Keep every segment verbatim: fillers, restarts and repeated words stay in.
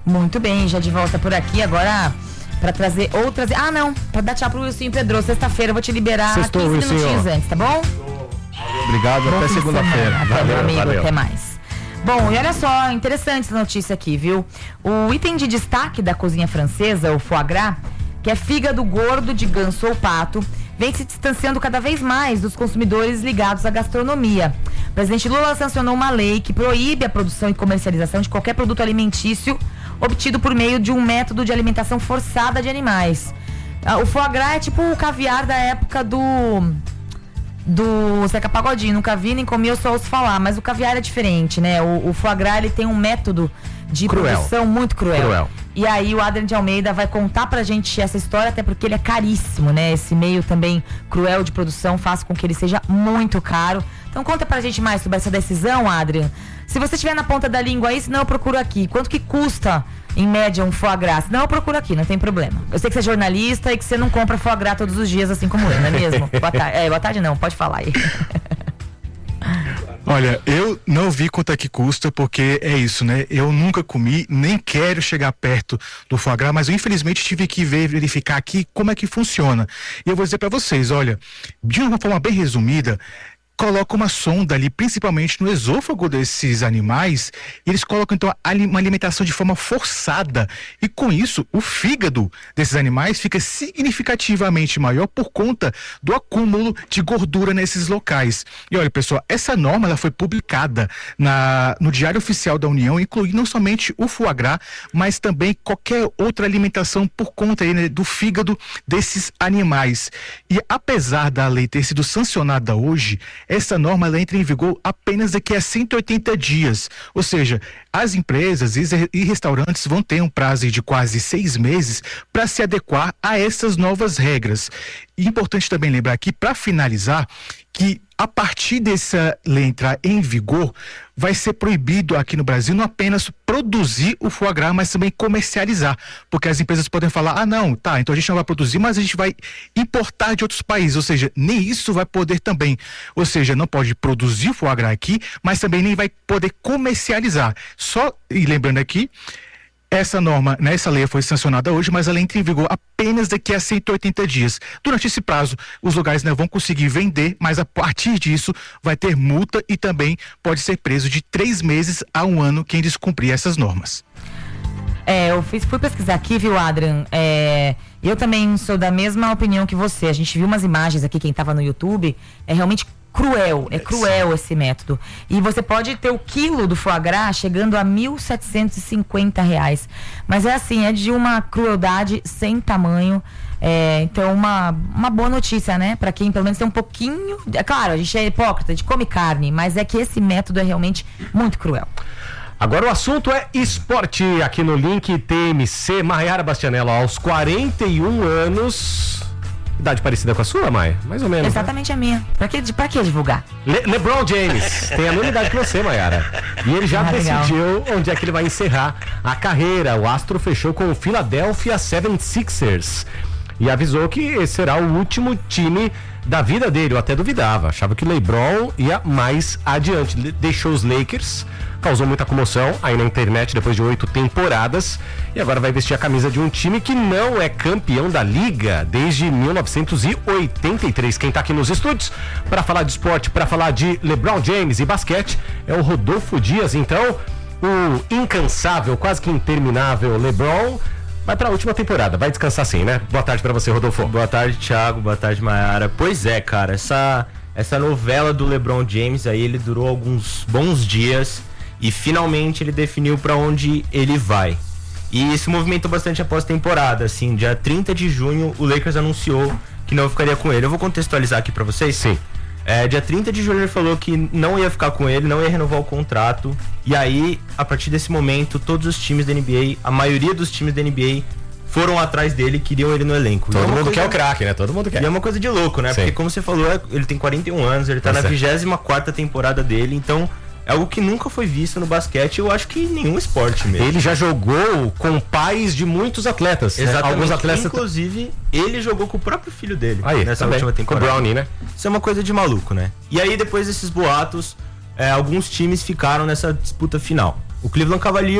Muito bem, já de volta por aqui agora pra trazer outras... Ah, não, pra dar tchau pro Wilson Pedro. Sexta-feira eu vou te liberar Sextou, quinze Wilson. minutinhos antes, tá bom? Obrigado, Bom até fim de segunda-feira. semana. Até, Valeu, meu amigo, valeu. até mais. Bom, e olha só, interessante essa notícia aqui, viu? O item de destaque da cozinha francesa, o foie gras, que é fígado gordo de ganso ou pato, vem se distanciando cada vez mais dos consumidores ligados à gastronomia. O presidente Lula sancionou uma lei que proíbe a produção e comercialização de qualquer produto alimentício obtido por meio de um método de alimentação forçada de animais. O foie gras é tipo o caviar da época do... do Zeca Pagodinho, nunca vi nem comi, eu só ouço falar, mas o caviar é diferente, né? O, o foie gras, ele tem um método de Cruel. produção muito cruel. Cruel. E aí o Adrian de Almeida vai contar pra gente essa história, até porque ele é caríssimo, né? Esse meio também cruel de produção faz com que ele seja muito caro. Então conta pra gente mais sobre essa decisão, Adrian. Se você estiver na ponta da língua aí, senão eu procuro aqui. Quanto que custa, em média, um foie gras? Não, eu procuro aqui, não tem problema. Eu sei que você é jornalista e que você não compra foie gras todos os dias, assim como eu, não é mesmo? Boa tarde. É, boa tarde não, pode falar aí. Olha, eu não vi quanto é que custa, porque é isso, né? Eu nunca comi, nem quero chegar perto do foie gras, mas eu infelizmente tive que ver, verificar aqui como é que funciona. E eu vou dizer pra vocês, olha, de uma forma bem resumida, coloca uma sonda ali, principalmente no esôfago desses animais, e eles colocam então uma alimentação de forma forçada, e com isso o fígado desses animais fica significativamente maior por conta do acúmulo de gordura nesses locais. E olha, pessoal, essa norma ela foi publicada na, no Diário Oficial da União, incluindo não somente o foie gras, mas também qualquer outra alimentação por conta aí, né, do fígado desses animais. E apesar da lei ter sido sancionada hoje, essa norma ela entra em vigor apenas daqui a cento e oitenta dias, ou seja, as empresas e restaurantes vão ter um prazo de quase seis meses para se adequar a essas novas regras. E importante também lembrar aqui, para finalizar, que a partir dessa lei entrar em vigor, vai ser proibido aqui no Brasil não apenas produzir o foie gras, mas também comercializar, porque as empresas podem falar, ah não, tá, então a gente não vai produzir, mas a gente vai importar de outros países, ou seja, nem isso vai poder também, ou seja, não pode produzir o foie gras aqui, mas também nem vai poder comercializar. Só, e lembrando aqui, essa norma, né, essa lei foi sancionada hoje, mas ela entra em vigor apenas daqui a cento e oitenta dias. Durante esse prazo, os lugares, né, vão conseguir vender, mas a partir disso vai ter multa e também pode ser preso de três meses a um ano quem descumprir essas normas. É, eu fiz, fui pesquisar aqui, viu, Adrian? É, eu também sou da mesma opinião que você. A gente viu umas imagens aqui, quem estava no YouTube, é realmente cruel, é cruel esse método. E você pode ter o quilo do foie gras chegando a mil setecentos e cinquenta reais. Mas é assim, é de uma crueldade sem tamanho. É, então, uma, uma boa notícia, né? Pra quem pelo menos tem um pouquinho... É claro, a gente é hipócrita, a gente come carne, mas é que esse método é realmente muito cruel. Agora o assunto é esporte, aqui no Link T M C. Maiara Bastianello, aos quarenta e um anos... Idade parecida com a sua, Maia? Mais ou menos. Exatamente, né? A minha. Pra que, pra que divulgar? Le- LeBron James tem a mesma idade que você, Maiara. E ele já ah, decidiu legal. onde é que ele vai encerrar a carreira. O astro fechou com o Philadelphia seventy-sixers e avisou que esse será o último time da vida dele. Eu até duvidava, achava que o LeBron ia mais adiante. Deixou os Lakers, causou muita comoção aí na internet depois de oito temporadas e agora vai vestir a camisa de um time que não é campeão da liga desde mil novecentos e oitenta e três. Quem tá aqui nos estúdios para falar de esporte, para falar de LeBron James e basquete é o Rodolfo Dias. Então, o incansável, quase que interminável LeBron vai para a última temporada, vai descansar sim, né? Boa tarde para você, Rodolfo. Boa tarde, Thiago, boa tarde, Maiara. Pois é, cara, essa, essa novela do LeBron James aí, ele durou alguns bons dias e finalmente ele definiu para onde ele vai. E isso movimentou bastante após a temporada, assim, dia trinta de junho o Lakers anunciou que não ficaria com ele. Eu vou contextualizar aqui para vocês. Sim. É, dia trinta de junho ele falou que não ia ficar com ele, não ia renovar o contrato. E aí, a partir desse momento, todos os times da N B A, a maioria dos times da N B A foram atrás dele, queriam ele no elenco. Todo é mundo coisa... quer o craque, né? Todo mundo quer. E é uma coisa de louco, né? Sim. Porque como você falou, ele tem quarenta e um anos, ele tá Nossa. na vigésima quarta temporada dele, então é algo que nunca foi visto no basquete, eu acho que em nenhum esporte mesmo. Ele já jogou com pais de muitos atletas. Exatamente. Né? Alguns atletas. Inclusive, ele jogou com o próprio filho dele aí, nessa também. última temporada. Com o Brownie, né? Isso é uma coisa de maluco, né? E aí, depois desses boatos, é, alguns times ficaram nessa disputa final. O Cleveland Cavaliers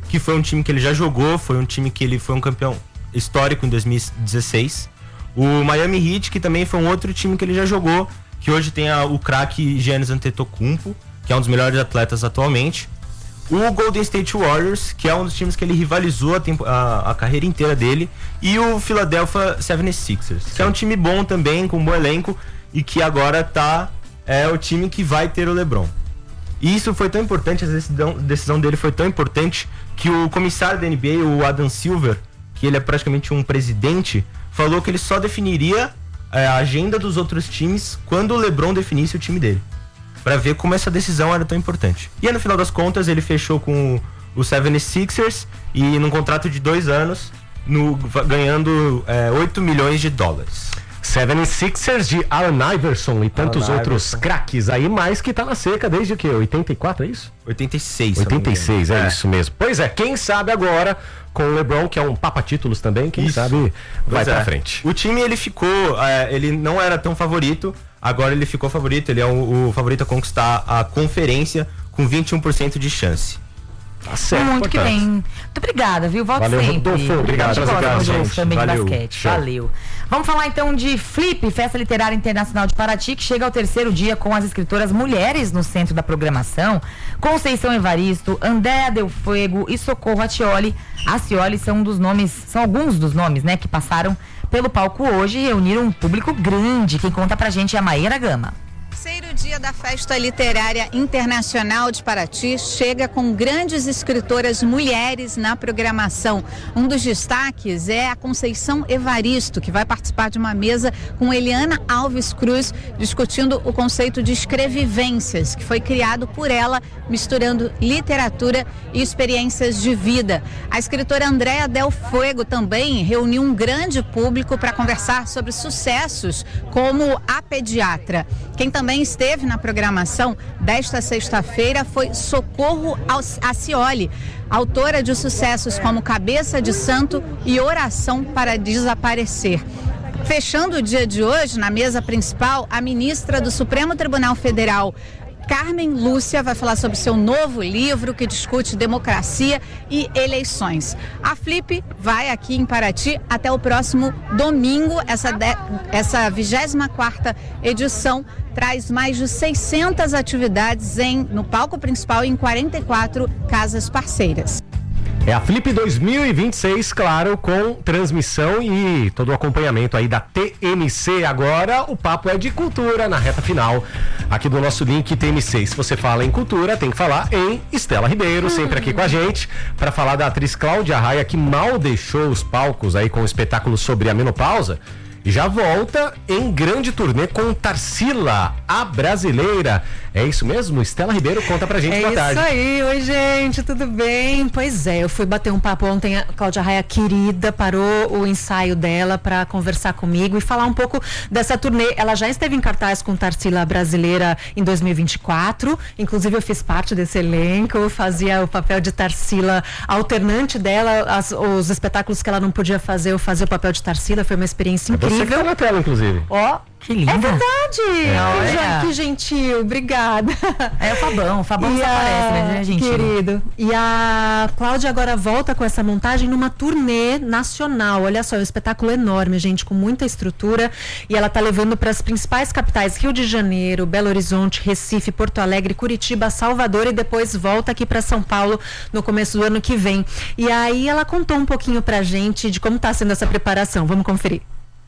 que foi um time que ele já jogou, foi um time que ele foi um campeão histórico em dois mil e dezesseis. O Miami Heat, que também foi um outro time que ele já jogou, que hoje tem a, o craque Giannis Antetokounmpo, que é um dos melhores atletas atualmente. O Golden State Warriors, que é um dos times que ele rivalizou a, tempo, a, a carreira inteira dele. E o Philadelphia setenta e seis ers, que é um time bom também, com um bom elenco, e que agora tá, é o time que vai ter o LeBron. E isso foi tão importante, a decisão, decisão dele foi tão importante, que o comissário da N B A, o Adam Silver, que ele é praticamente um presidente, falou que ele só definiria é, a agenda dos outros times quando o LeBron definisse o time dele, para ver como essa decisão era tão importante. E aí, no final das contas, ele fechou com o setenta e seis ers e num contrato de dois anos, no, ganhando é, oito milhões de dólares. setenta e seis ers de Allen Iverson e tantos Allen outros Iverson. craques aí, mais que tá na seca desde o quê? oitenta e quatro, é isso? oitenta e seis. oitenta e seis, é, é isso mesmo. Pois é, quem sabe agora com o LeBron, que é um papa-títulos também, quem Isso. sabe vai Pois pra é. frente. O time, ele ficou, é, ele não era tão favorito, agora ele ficou favorito, ele é o, o favorito a conquistar a conferência com vinte e um por cento de chance. Tá certo, Muito que portanto. bem. Muito obrigada, viu? Volto Valeu, sempre. Rodolfo. Obrigado, A gente obrigado, gosta, Rodolfo, gente. também Valeu. de basquete. Show. Valeu. Vamos falar então de Flip, Festa Literária Internacional de Paraty, que chega ao terceiro dia com as escritoras mulheres no centro da programação. Conceição Evaristo, Andréa Del Fuego e Socorro Acioli. Acioli são um dos nomes, são alguns dos nomes, né, que passaram pelo palco hoje e reuniram um público grande. Quem conta pra gente é a Maíra Gama. Terceiro dia da Festa Literária Internacional de Paraty chega com grandes escritoras mulheres na programação. Um dos destaques é a Conceição Evaristo, que vai participar de uma mesa com Eliana Alves Cruz, discutindo o conceito de escrevivências, que foi criado por ela, misturando literatura e experiências de vida. A escritora Andréa Del Fuego também reuniu um grande público para conversar sobre sucessos como A Pediatra. Quem também Também esteve na programação desta sexta-feira foi Socorro Acioli, autora de sucessos como Cabeça de Santo e Oração para Desaparecer. Fechando o dia de hoje, na mesa principal, a ministra do Supremo Tribunal Federal, Carmen Lúcia, vai falar sobre seu novo livro que discute democracia e eleições. A Flip vai aqui em Paraty até o próximo domingo. Essa, de, essa vigésima quarta edição traz mais de seiscentas atividades em, no palco principal e em quarenta e quatro casas parceiras. É a Flip dois mil e vinte e seis, claro, com transmissão e todo o acompanhamento aí da T M C. Agora o papo é de cultura na reta final aqui do nosso link T M C. Se você fala em cultura, tem que falar em Estela Ribeiro, sempre aqui com a gente, para falar da atriz Cláudia Raia, que mal deixou os palcos aí com o espetáculo sobre a menopausa. E já volta em grande turnê com Tarsila, a brasileira. É isso mesmo? Estela Ribeiro, conta pra gente. É Boa tarde. isso aí, oi gente, tudo bem? Pois é, eu fui bater um papo ontem, a Cláudia Raia querida parou o ensaio dela para conversar comigo e falar um pouco dessa turnê. Ela já esteve em cartaz com Tarsila brasileira em dois mil e vinte e quatro, inclusive eu fiz parte desse elenco, fazia o papel de Tarsila alternante dela, as, os espetáculos que ela não podia fazer, eu fazia o papel de Tarsila, foi uma experiência incrível. Você que tá na tela, inclusive. Ó, que linda. É verdade! É, que, olha. que gentil, obrigada. É o Fabão, o Fabão E só a- aparece, né, gente? Querido. E a Cláudia agora volta com essa montagem numa turnê nacional. Olha só, é um espetáculo enorme, gente, com muita estrutura. E ela tá levando para as principais capitais: Rio de Janeiro, Belo Horizonte, Recife, Porto Alegre, Curitiba, Salvador e depois volta aqui para São Paulo no começo do ano que vem. E aí ela contou um pouquinho pra gente de como tá sendo essa preparação. Vamos conferir.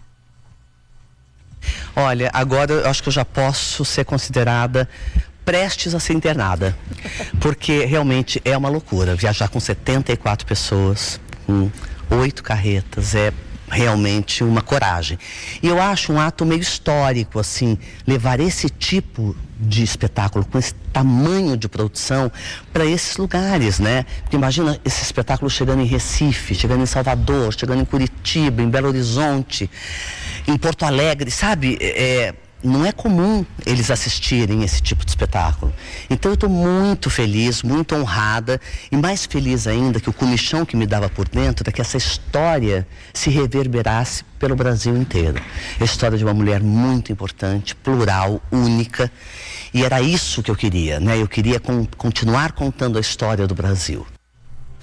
Olha, agora eu acho que eu já posso ser considerada prestes a ser internada, porque realmente é uma loucura viajar com setenta e quatro pessoas, com oito carretas, é realmente uma coragem. E eu acho um ato meio histórico, assim, levar esse tipo de espetáculo com esse tamanho de produção para esses lugares, né? Porque imagina esse espetáculo chegando em Recife, chegando em Salvador, chegando em Curitiba, em Belo Horizonte, em Porto Alegre, sabe? É, não é comum eles assistirem esse tipo de espetáculo. Então eu estou muito feliz, muito honrada e mais feliz ainda que o comichão que me dava por dentro é que essa história se reverberasse pelo Brasil inteiro. A história de uma mulher muito importante, plural, única, e era isso que eu queria, né? Eu queria con- continuar contando a história do Brasil.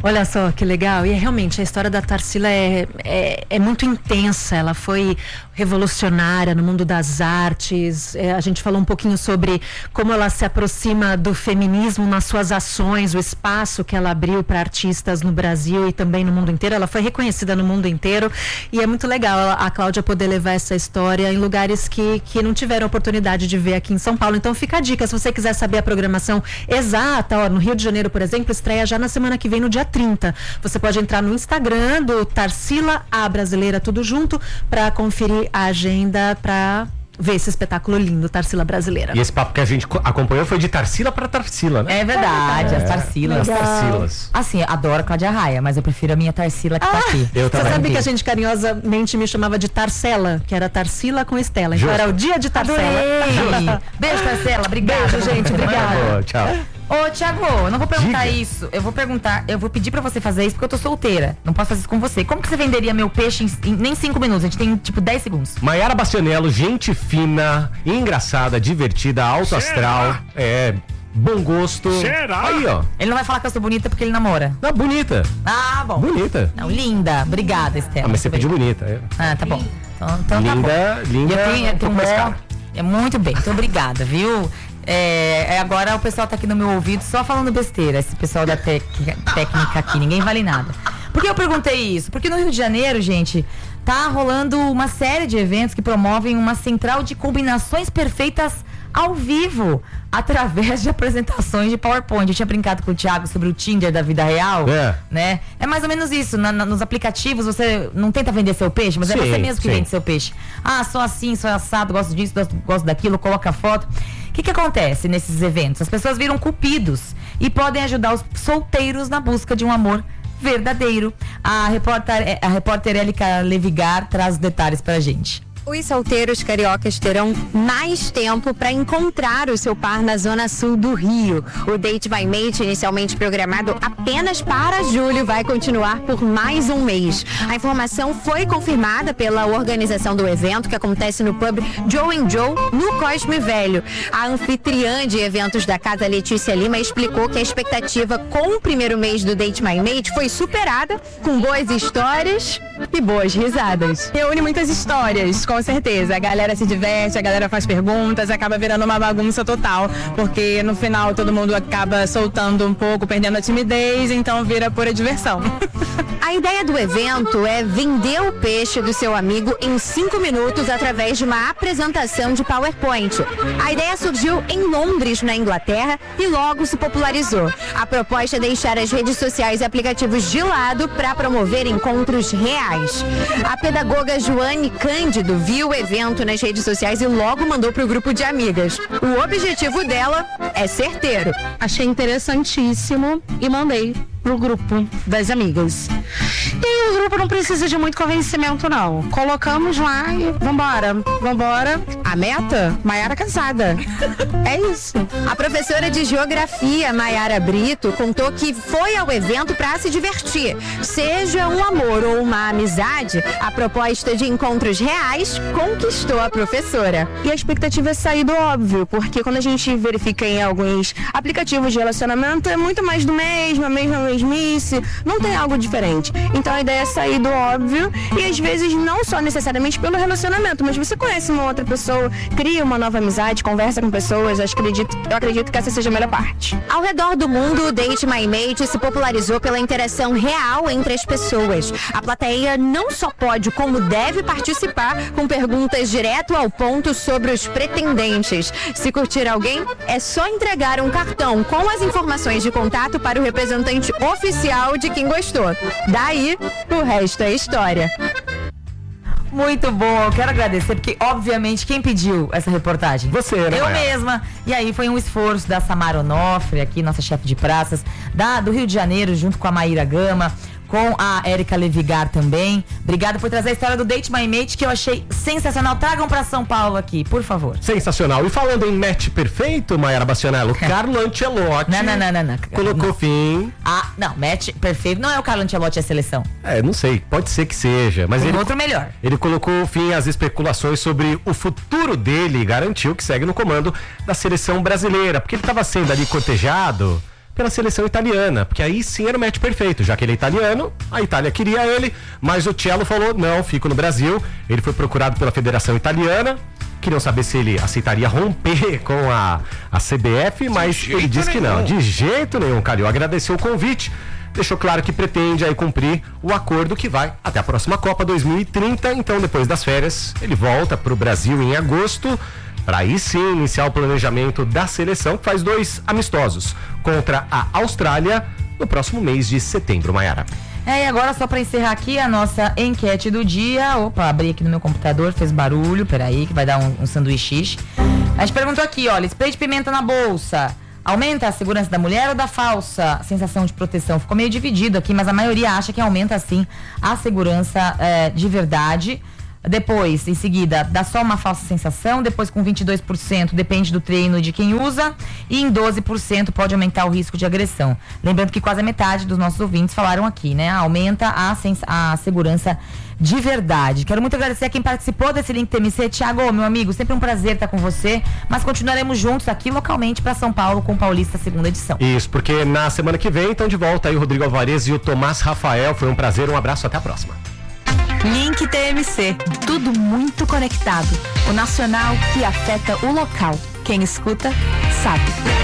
Olha só que legal, e realmente a história da Tarsila é, é, é muito intensa, ela foi revolucionária no mundo das artes, é, a gente falou um pouquinho sobre como ela se aproxima do feminismo nas suas ações, o espaço que ela abriu para artistas no Brasil e também no mundo inteiro, ela foi reconhecida no mundo inteiro e é muito legal a, a Cláudia poder levar essa história em lugares que, que não tiveram oportunidade de ver aqui em São Paulo. Então fica a dica, se você quiser saber a programação exata, ó, no Rio de Janeiro, por exemplo, estreia já na semana que vem, no dia trinta. Você pode entrar no Instagram do Tarsila, a Brasileira, tudo junto, para conferir a agenda, para ver esse espetáculo lindo, Tarsila Brasileira. E esse papo que a gente acompanhou foi de Tarsila para Tarsila, né? É verdade, é, as Tarsilas. As Tarsilas. Assim, adoro a Cláudia Raia, mas eu prefiro a minha Tarsila que ah, tá aqui. Eu Você sabe que a gente carinhosamente me chamava de Tarsela, que era Tarsila com Estela. Então Justo. Era o dia de Tarsela. Adorei. Beijo, Tarsela. Obrigada. Beijo, gente. Obrigada. Boa, tchau. Ô, Thiago, eu não vou perguntar Diga. isso. Eu vou perguntar, eu vou pedir pra você fazer isso porque eu tô solteira. Não posso fazer isso com você. Como que você venderia meu peixe em, em nem cinco minutos? A gente tem tipo dez segundos. Maiara Bastianello, gente fina, engraçada, divertida, alto astral, é, bom gosto. Será? Aí, ó. Ele não vai falar que eu sou bonita porque ele namora. Não, bonita. Ah, bom. Bonita. Não, linda. Obrigada, Estela. Ah, mas você Muito pediu bem. bonita. É. Ah, tá bom. Então, então Linda, tá bom. linda, Eu tenho, eu um tenho pouco mais mó- cara. É muito bem, muito obrigada, viu? É, é, agora o pessoal tá aqui no meu ouvido só falando besteira, esse pessoal da tec- técnica aqui, ninguém vale nada. Por que eu perguntei isso? Porque no Rio de Janeiro, gente, tá rolando uma série de eventos que promovem uma central de combinações perfeitas ao vivo, através de apresentações de PowerPoint. Eu tinha brincado com o Thiago sobre o Tinder da vida real, É. né? É mais ou menos isso. Na- na- nos aplicativos você não tenta vender seu peixe, mas é Sim, você mesmo que sim. vende seu peixe. Ah, sou assim, sou assado, gosto disso, gosto, gosto daquilo, coloca foto. O que que acontece nesses eventos? As pessoas viram cupidos e podem ajudar os solteiros na busca de um amor verdadeiro. A repórter, a repórter Élica Levigar traz os detalhes pra gente. Os solteiros cariocas terão mais tempo para encontrar o seu par na zona sul do Rio. O Date by Mate, inicialmente programado apenas para julho, vai continuar por mais um mês. A informação foi confirmada pela organização do evento, que acontece no pub Joe and Joe, no Cosme Velho. A anfitriã de eventos da casa, Letícia Lima, explicou que a expectativa com o primeiro mês do Date by Mate foi superada, com boas histórias e boas risadas. Reúne muitas histórias, com certeza. A galera se diverte, a galera faz perguntas, acaba virando uma bagunça total, porque no final todo mundo acaba soltando um pouco, perdendo a timidez, então vira pura diversão. A ideia do evento é vender o peixe do seu amigo em cinco minutos através de uma apresentação de PowerPoint. A ideia surgiu em Londres, na Inglaterra, e logo se popularizou. A proposta é deixar as redes sociais e aplicativos de lado para promover encontros reais. A pedagoga Joane Cândido viu o evento nas redes sociais e logo mandou para o grupo de amigas. O objetivo dela é certeiro. Achei interessantíssimo e mandei pro grupo das amigas. E o grupo não precisa de muito convencimento, não. Colocamos lá e vambora, vambora. A meta? Maiara casada. É isso. A professora de geografia, Maiara Brito, contou que foi ao evento para se divertir. Seja um amor ou uma amizade, a proposta de encontros reais conquistou a professora. E a expectativa é sair do óbvio, porque quando a gente verifica em alguns aplicativos de relacionamento, é muito mais do mesmo, a mesma mesmice, não tem algo diferente. Então a ideia é sair do óbvio e às vezes não só necessariamente pelo relacionamento, mas você conhece uma outra pessoa, cria uma nova amizade, conversa com pessoas, eu acredito, eu acredito que essa seja a melhor parte. Ao redor do mundo, o Date My Mate se popularizou pela interação real entre as pessoas. A plateia não só pode, como deve participar com perguntas direto ao ponto sobre os pretendentes. Se curtir alguém, é só entregar um cartão com as informações de contato para o representante oficial de quem gostou. Daí, o resto é história. Muito bom, eu quero agradecer, porque obviamente quem pediu essa reportagem? Você, né, Eu Maiara? mesma. E aí foi um esforço da Samara Onofre, aqui, nossa chefe de praças, da, do Rio de Janeiro, junto com a Maíra Gama, com a Érica Levigar também. Obrigada por trazer a história do Date My Mate, que eu achei sensacional. Tragam pra São Paulo aqui, por favor. Sensacional. E falando em match perfeito, Maiara Bastianello, Carlo Ancelotti Não, não, não, não, não. colocou Não. fim. Ah, não, match perfeito não é o Carlo Ancelotti, é a seleção. É, não sei, pode ser que seja, mas Tem ele, outro melhor. ele colocou fim às especulações sobre o futuro dele e garantiu que segue no comando da seleção brasileira, porque ele estava sendo ali cortejado pela seleção italiana, porque aí sim era o match perfeito, já que ele é italiano, a Itália queria ele, mas o Cello falou, não, fico no Brasil. Ele foi procurado pela Federação Italiana, queriam saber se ele aceitaria romper com a, a C B F, mas ele disse que não, de jeito nenhum. Calil agradeceu o convite, deixou claro que pretende aí cumprir o acordo que vai até a próxima Copa dois mil e trinta, então depois das férias ele volta para o Brasil em agosto, para aí sim iniciar o planejamento da seleção, que faz dois amistosos contra a Austrália no próximo mês de setembro, Maiara. É, e agora só para encerrar aqui a nossa enquete do dia. Opa, abri aqui no meu computador, fez barulho, peraí que vai dar um, um sanduíche. A gente perguntou aqui, olha, spray de pimenta na bolsa aumenta a segurança da mulher ou da falsa sensação de proteção? Ficou meio dividido aqui, mas a maioria acha que aumenta sim a segurança é, de verdade. Depois, em seguida, dá só uma falsa sensação. Depois, com vinte e dois por cento, depende do treino de quem usa. E em doze por cento pode aumentar o risco de agressão. Lembrando que quase a metade dos nossos ouvintes falaram aqui, né? Aumenta a, sens- a segurança de verdade. Quero muito agradecer a quem participou desse Link T M C. Tiago, meu amigo, sempre um prazer estar com você. Mas continuaremos juntos aqui localmente para São Paulo com o Paulista segunda edição. Isso, porque na semana que vem estão de volta aí o Rodrigo Alvarez e o Tomás Rafael. Foi um prazer, um abraço, até a próxima. Link T M C, tudo muito conectado. O nacional que afeta o local. Quem escuta, sabe.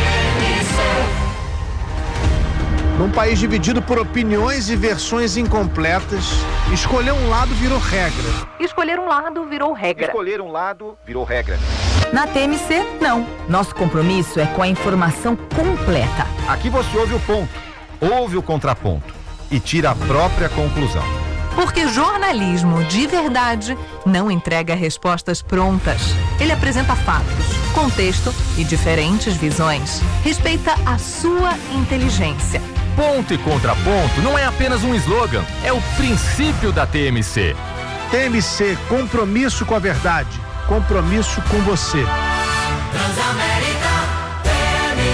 Num país dividido por opiniões e versões incompletas, escolher um lado virou regra. Escolher um lado virou regra. Escolher um lado virou regra. Na T M C, não. Nosso compromisso é com a informação completa. Aqui você ouve o ponto, ouve o contraponto e tira a própria conclusão. Porque jornalismo de verdade não entrega respostas prontas. Ele apresenta fatos, contexto e diferentes visões. Respeita a sua inteligência. Ponto e contraponto não é apenas um slogan, é o princípio da T M C. T M C, compromisso com a verdade, compromisso com você. Transamérica T M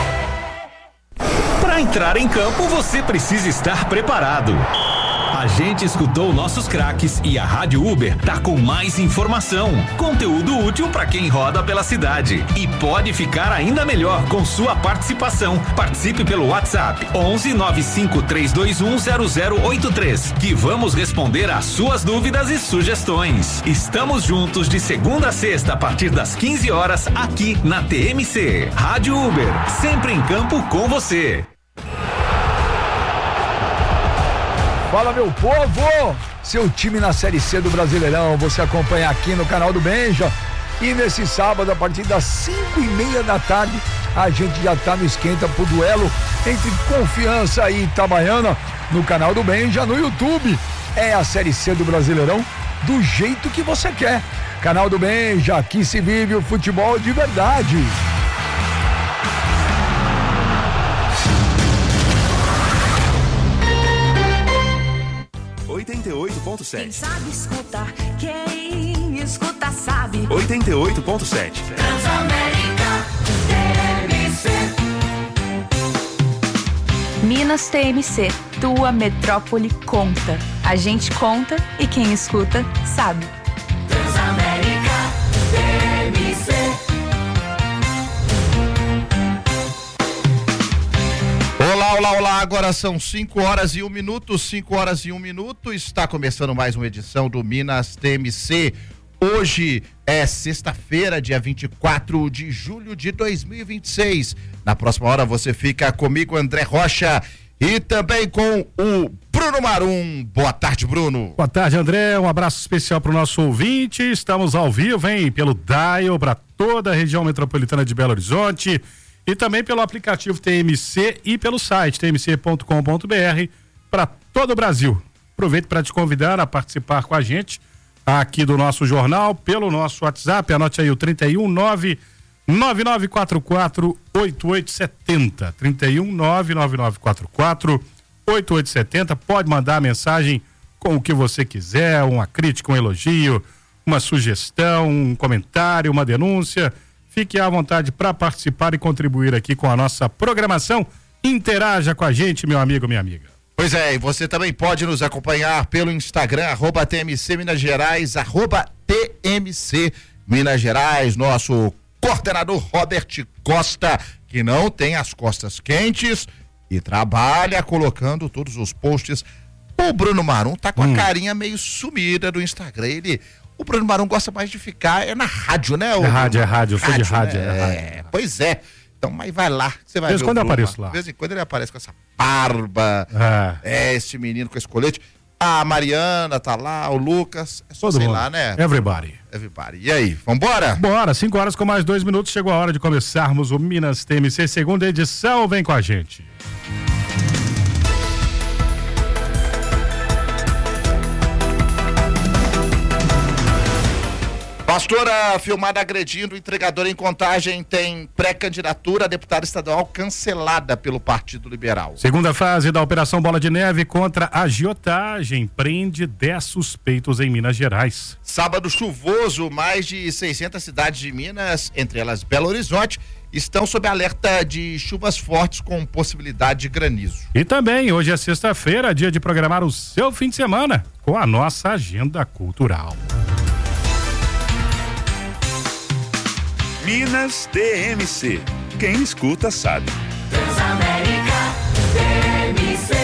C. Para entrar em campo, você precisa estar preparado. A gente escutou nossos craques e a Rádio Uber tá com mais informação, conteúdo útil para quem roda pela cidade e pode ficar ainda melhor com sua participação. Participe pelo WhatsApp onze nove cinco três dois um zero zero oito três, que vamos responder às suas dúvidas e sugestões. Estamos juntos de segunda a sexta a partir das quinze horas aqui na T M C. Rádio Uber, sempre em campo com você. Fala, meu povo! Seu time na Série C do Brasileirão, você acompanha aqui no canal do Benja. E nesse sábado, a partir das cinco e meia da tarde, a gente já tá no esquenta pro duelo entre Confiança e Itabaiana no canal do Benja, no YouTube. É a Série C do Brasileirão do jeito que você quer. Canal do Benja, aqui se vive o futebol de verdade. oitenta e oito ponto sete. Quem sabe escutar, quem escuta sabe. oitenta e oito ponto sete. Transamérica T M C. Minas T M C, tua metrópole conta. A gente conta e quem escuta sabe. Transamérica T M C. Olá, olá, olá, agora são cinco horas e um minuto, cinco horas e um minuto, está começando mais uma edição do Minas T M C. Hoje é sexta-feira, dia vinte e quatro de julho de dois mil e vinte e seis. Na próxima hora você fica comigo, André Rocha, e também com o Bruno Marum. Boa tarde, Bruno. Boa tarde, André. Um abraço especial para o nosso ouvinte. Estamos ao vivo, hein? Pelo Dial, para toda a região metropolitana de Belo Horizonte. E também pelo aplicativo T M C e pelo site t m c ponto com ponto b r para todo o Brasil. Aproveito para te convidar a participar com a gente aqui do nosso jornal, pelo nosso WhatsApp. Anote aí o trinta e um, nove nove nove quatro quatro, oito oito sete zero. trinta e um, nove nove nove quatro quatro, oito oito sete zero. Pode mandar a mensagem com o que você quiser, uma crítica, um elogio, uma sugestão, um comentário, uma denúncia. Fique à vontade para participar e contribuir aqui com a nossa programação. Interaja com a gente, meu amigo, minha amiga. Pois é, e você também pode nos acompanhar pelo Instagram, arroba T M C Minas Gerais, arroba T M C Minas Gerais. Nosso coordenador Robert Costa que não tem as costas quentes e trabalha colocando todos os posts. O Bruno Marum tá com hum. a carinha meio sumida do Instagram. Ele, o Bruno Marum gosta mais de ficar é na rádio, né? É rádio, é rádio, eu sou de rádio. Né? É, é, pois é. Então, mas vai lá, você vai ver. De vez em quando eu apareço lá. De vez em quando ele aparece com essa barba, é, é esse menino com esse colete. A Mariana tá lá, o Lucas, é só Todo sei mundo. lá, né? Everybody. Everybody. E aí, vambora? Bora, cinco horas com mais dois minutos, chegou a hora de começarmos o Minas T M C, segunda edição, vem com a gente. Pastora filmada agredindo entregador em Contagem tem pré-candidatura a deputada estadual cancelada pelo Partido Liberal. Segunda fase da Operação Bola de Neve contra a agiotagem prende dez suspeitos em Minas Gerais. Sábado chuvoso, mais de seiscentas cidades de Minas, entre elas Belo Horizonte, estão sob alerta de chuvas fortes com possibilidade de granizo. E também, hoje é sexta-feira, dia de programar o seu fim de semana com a nossa agenda cultural. Minas T M C. Quem escuta sabe. Transamérica T M C.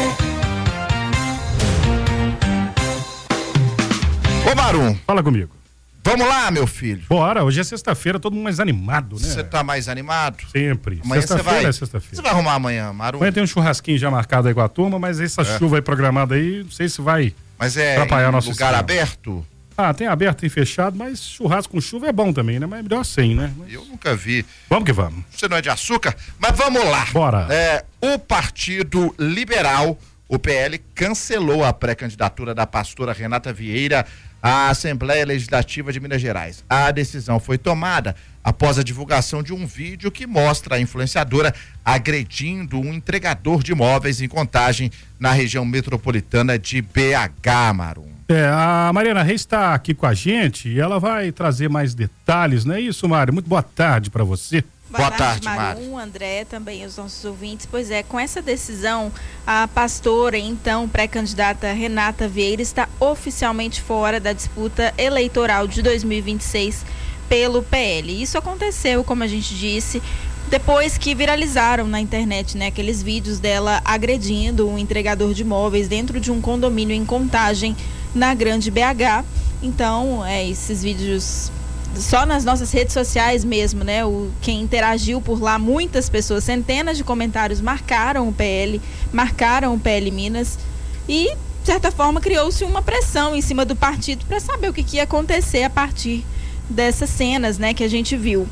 Ô Marum. Fala comigo. Vamos lá, meu filho. Bora, hoje é sexta-feira, todo mundo mais animado, né? Você tá mais animado? Sempre. Amanhã você vai, é sexta-feira. Você vai arrumar amanhã, Marum? Amanhã tem um churrasquinho já marcado aí com a turma, mas essa É. chuva aí programada aí, não sei se vai Mas é atrapalhar em nosso lugar esquema. aberto? Ah, tem aberto e fechado, mas churrasco com chuva é bom também, né? Mas é melhor sem, né? Mas... Eu nunca vi. Vamos que vamos. Você não é de açúcar? Mas vamos lá. Bora. É, o Partido Liberal, o P L, cancelou a pré-candidatura da pastora Renata Vieira à Assembleia Legislativa de Minas Gerais. A decisão foi tomada após a divulgação de um vídeo que mostra a influenciadora agredindo um entregador de imóveis em Contagem, na região metropolitana de B H, Marum. É, a Mariana Reis está aqui com a gente e ela vai trazer mais detalhes, não é isso, Mário? Muito boa tarde para você. Boa, boa tarde, Marum, André, também os nossos ouvintes. Pois é, com essa decisão, a pastora, então pré-candidata Renata Vieira, está oficialmente fora da disputa eleitoral de dois mil e vinte e seis pelo P L. Isso aconteceu, como a gente disse, depois que viralizaram na internet, né, aqueles vídeos dela agredindo um entregador de imóveis dentro de um condomínio em Contagem, na Grande B H. Então, é, esses vídeos só nas nossas redes sociais mesmo, né? O, quem interagiu por lá, muitas pessoas, centenas de comentários marcaram o P L, marcaram o P L Minas e, de certa forma, criou-se uma pressão em cima do partido para saber o que, que ia acontecer a partir dessas cenas, né, que a gente viu.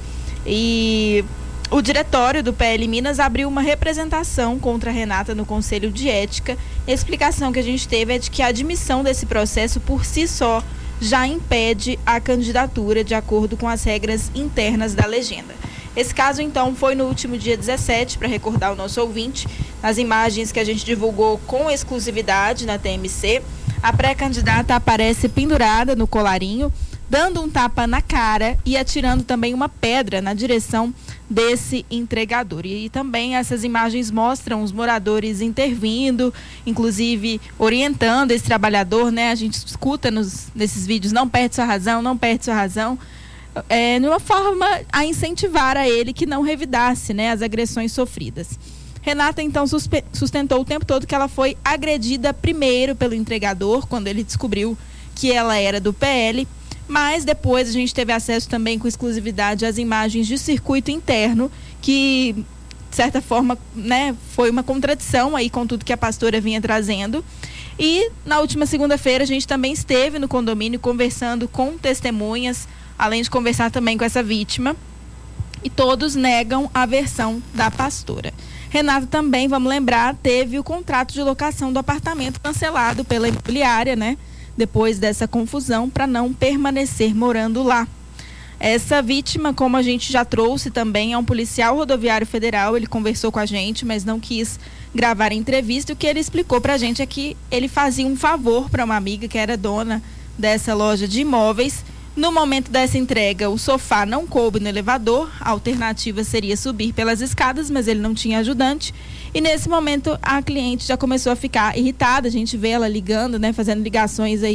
E o diretório do P L Minas abriu uma representação contra a Renata no Conselho de Ética. A explicação que a gente teve é de que a admissão desse processo por si só já impede a candidatura de acordo com as regras internas da legenda. Esse caso, então, foi no último dia dezessete, para recordar o nosso ouvinte, nas imagens que a gente divulgou com exclusividade na T M C, a pré-candidata aparece pendurada no colarinho, dando um tapa na cara e atirando também uma pedra na direção desse entregador. E, e também essas imagens mostram os moradores intervindo, inclusive orientando esse trabalhador, né? A gente escuta nos, nesses vídeos, não perde sua razão, não perde sua razão, é, de uma forma a incentivar a ele que não revidasse, né, as agressões sofridas. Renata, então, suspe- sustentou o tempo todo que ela foi agredida primeiro pelo entregador, quando ele descobriu que ela era do P L, mas depois a gente teve acesso também com exclusividade às imagens de circuito interno, que, de certa forma, né, foi uma contradição aí com tudo que a pastora vinha trazendo. E na última segunda-feira a gente também esteve no condomínio conversando com testemunhas, além de conversar também com essa vítima, e todos negam a versão da pastora. Renata também, vamos lembrar, teve o contrato de locação do apartamento cancelado pela imobiliária, né? Depois dessa confusão, para não permanecer morando lá. Essa vítima, como a gente já trouxe também, é um policial rodoviário federal. Ele conversou com a gente, mas não quis gravar a entrevista. O que ele explicou para a gente é que ele fazia um favor para uma amiga que era dona dessa loja de imóveis. No momento dessa entrega, o sofá não coube no elevador, a alternativa seria subir pelas escadas, mas ele não tinha ajudante. E nesse momento a cliente já começou a ficar irritada, a gente vê ela ligando, né, fazendo ligações aí